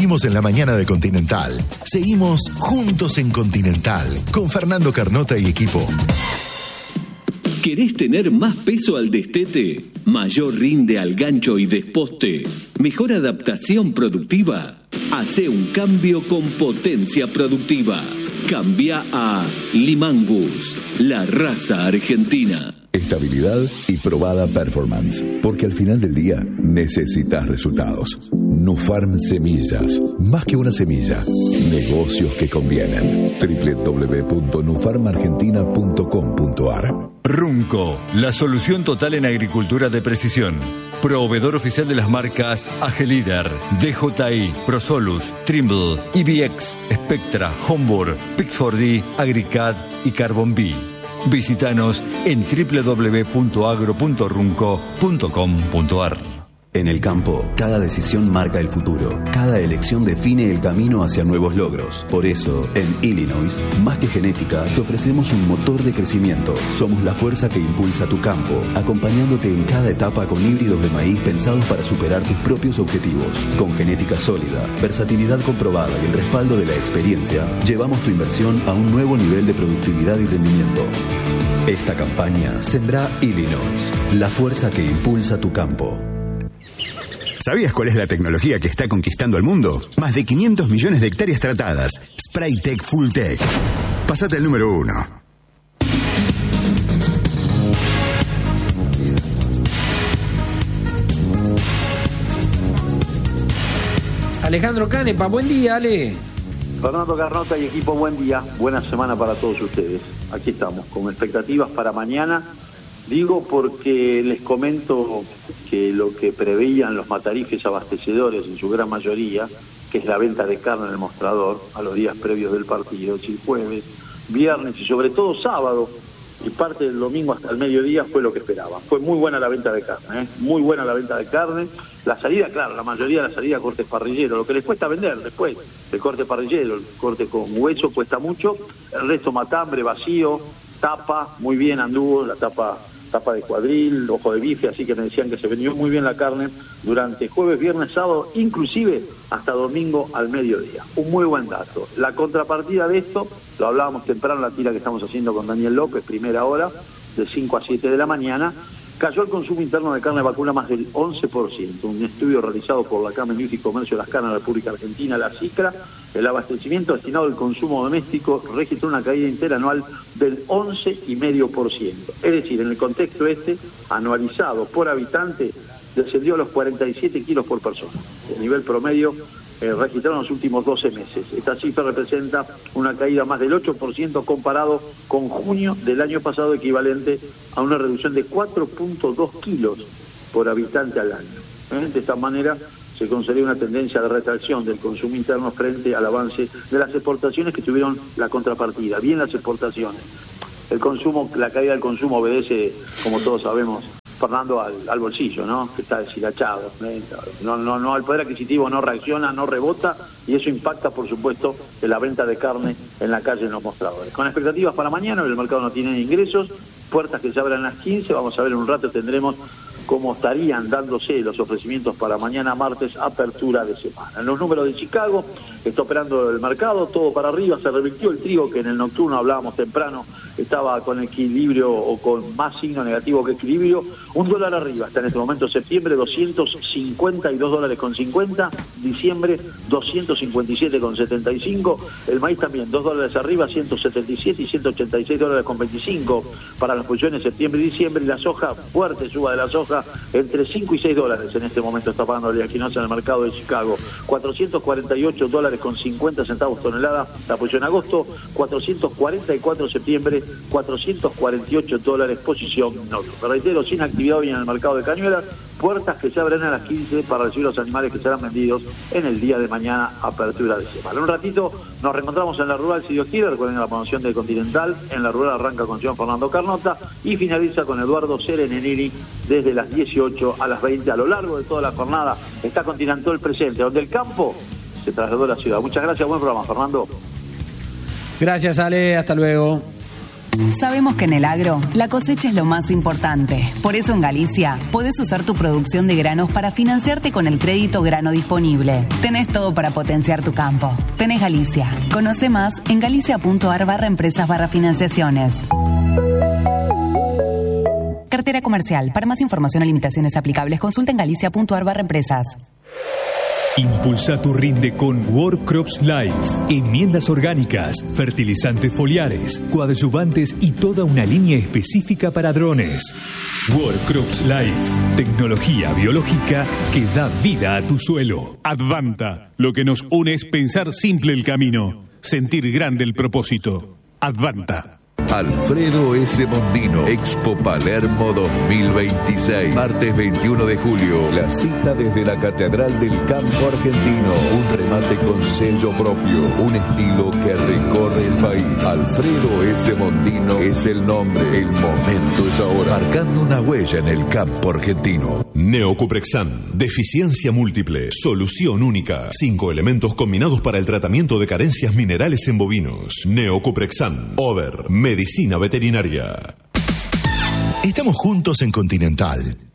Seguimos en la mañana de Continental. Seguimos juntos en Continental con Fernando Carnota y equipo. ¿Querés tener más peso al destete? ¿Mayor rinde al gancho y desposte? ¿Mejor adaptación productiva? Hacé un cambio con potencia productiva. Cambia a Limangus, la raza argentina. Estabilidad y probada performance, porque al final del día necesitas resultados. Nufarm Semillas, más que una semilla, negocios que convienen. www.nufarmargentina.com.ar. Runco, la solución total en agricultura de precisión. Proveedor oficial de las marcas Agelider, DJI, Prosolus, Trimble, EBX, Spectra, Homburg, Pix4D, Agricad y Carbon B. Visítanos en www.agro.runco.com.ar. En el campo, cada decisión marca el futuro. Cada elección define el camino hacia nuevos logros. Por eso, en Illinois, más que genética, te ofrecemos un motor de crecimiento. Somos la fuerza que impulsa tu campo, acompañándote en cada etapa con híbridos de maíz pensados para superar tus propios objetivos. Con genética sólida, versatilidad comprobada y el respaldo de la experiencia, llevamos tu inversión a un nuevo nivel de productividad y rendimiento. Esta campaña sembra Illinois, la fuerza que impulsa tu campo. ¿Sabías cuál es la tecnología que está conquistando el mundo? Más de 500 millones de hectáreas tratadas. Spraytec Fulltech. Pásate al número 1. Alejandro Canepa, buen día, Ale. Fernando Carnota y equipo, buen día. Buena semana para todos ustedes. Aquí estamos, con expectativas para mañana. Digo porque les comento que lo que preveían los matarifes abastecedores en su gran mayoría, que es la venta de carne en el mostrador a los días previos del partido, es decir, jueves, viernes y sobre todo sábado y parte del domingo hasta el mediodía, fue lo que esperaban. Fue muy buena la venta de carne, muy buena la venta de carne. La salida, claro, la mayoría de la salida cortes parrilleros, lo que les cuesta vender después, el corte parrillero, el corte con hueso cuesta mucho, el resto matambre, vacío, tapa, muy bien anduvo, la tapa de cuadril, ojo de bife, así que me decían que se vendió muy bien la carne durante jueves, viernes, sábado, inclusive hasta domingo al mediodía. Un muy buen dato. La contrapartida de esto, lo hablábamos temprano en la tira que estamos haciendo con Daniel López, primera hora, de 5 a 7 de la mañana, cayó el consumo interno de carne vacuna más del 11%. Un estudio realizado por la Cámara de Industria y Comercio de las Carnes de la República Argentina, la CICRA, el abastecimiento destinado al consumo doméstico registró una caída interanual del 11,5%. Es decir, en el contexto anualizado por habitante, descendió a los 47 kilos por persona. El nivel promedio registrado en los últimos 12 meses. Esta cifra representa una caída más del 8% comparado con junio del año pasado, equivalente a una reducción de 4,2 kilos por habitante al año. De esta manera se consolida una tendencia de retracción del consumo interno frente al avance de las exportaciones que tuvieron la contrapartida. Bien las exportaciones. El consumo, la caída del consumo obedece, como todos sabemos, Fernando, al bolsillo, ¿no? Que está deshilachado. No, el poder adquisitivo no reacciona, no rebota, y eso impacta, por supuesto, en la venta de carne en la calle, en los mostradores. Con expectativas para mañana, el mercado no tiene ingresos, puertas que se abran a las 15, vamos a ver en un rato, tendremos cómo estarían dándose los ofrecimientos para mañana martes, apertura de semana. En los números de Chicago está operando el mercado, todo para arriba, se revirtió el trigo que en el nocturno hablábamos temprano, estaba con equilibrio o con más signo negativo que equilibrio, $1 arriba, está en este momento septiembre $252.50, diciembre $257.75, el maíz también $2 arriba, 177 y $186.25 para las posiciones septiembre y diciembre, y la soja, fuerte suba de la soja, entre $5 y $6 en este momento está pagando el equinosa en el mercado de Chicago, $448.50 tonelada la posición agosto, 444 septiembre, $448 posición norte. Reitero, sin actividad hoy en el mercado de Cañuelas, puertas que se abren a las 15 para recibir los animales que serán vendidos en el día de mañana, apertura de semana. En un ratito nos reencontramos en la rural, si Dios quiere. Recuerden la promoción de Continental, en la rural arranca con señor Fernando Carnota y finaliza con Eduardo Serenenini desde las 18 a las 20. A lo largo de toda la jornada está Continental presente, donde el campo se trasladó a la ciudad. Muchas gracias, buen programa, Fernando. Gracias, Ale, hasta luego. Sabemos que en el agro la cosecha es lo más importante. Por eso en Galicia podés usar tu producción de granos para financiarte con el crédito grano disponible. Tenés todo para potenciar tu campo. Tenés Galicia. Conoce más en galicia.ar/empresas/financiaciones. Cartera comercial. Para más información o limitaciones aplicables, consulta en galicia.ar/empresas. Impulsa tu rinde con World Crops Life. Enmiendas orgánicas, fertilizantes foliares, coadyuvantes y toda una línea específica para drones. World Crops Life. Tecnología biológica que da vida a tu suelo. Advanta. Lo que nos une es pensar simple el camino, sentir grande el propósito. Advanta. Alfredo S. Mondino, Expo Palermo 2026. Martes 21 de julio. La cita desde la Catedral del Campo Argentino. Un remate con sello propio. Un estilo que recorre el país. Alfredo S. Mondino es el nombre. El momento es ahora. Marcando una huella en el campo argentino. Neocuprexan. Deficiencia múltiple. Solución única. 5 elementos combinados para el tratamiento de carencias minerales en bovinos. Neocuprexan. Over. Medicina veterinaria. Estamos juntos en Continental.